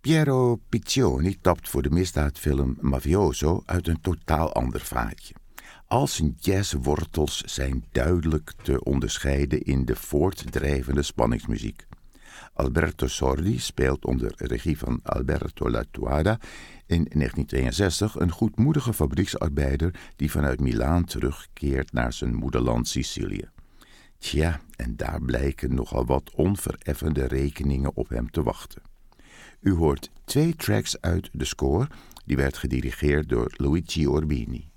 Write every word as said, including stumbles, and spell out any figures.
Piero Piccioni tapt voor de misdaadfilm Mafioso uit een totaal ander vaatje. Al zijn jazzwortels zijn duidelijk te onderscheiden in de voortdrijvende spanningsmuziek. Alberto Sordi speelt onder regie van Alberto Lattuada in negentien tweeënzestig een goedmoedige fabrieksarbeider die vanuit Milaan terugkeert naar zijn moederland Sicilië. Tja, en daar blijken nogal wat onvereffende rekeningen op hem te wachten. U hoort twee tracks uit de score, die werd gedirigeerd door Luigi Urbini.